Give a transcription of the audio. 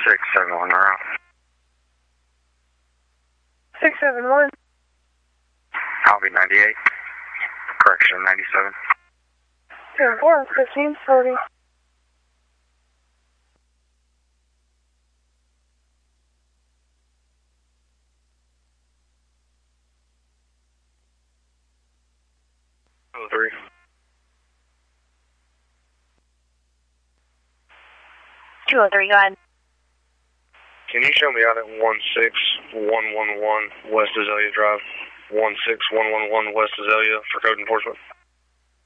671 route. 671. I'll be 98. Correction, 97. 4, 1540. Oh, 3. Two oh three, go ahead. Can you show me out at 16111 West Azalea Drive? 16111 West Azalea for code enforcement.